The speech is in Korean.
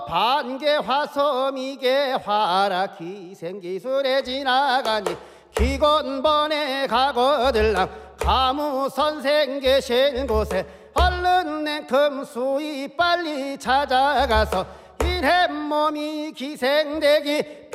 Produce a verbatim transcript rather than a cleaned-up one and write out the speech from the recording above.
반개 화섬 이개 화라 기생기술에 지나가니 기건번에 가거들랑 가무 선생 계신 곳에 얼른 냉큼 수이 빨리 찾아가서 이래 몸이 기생되기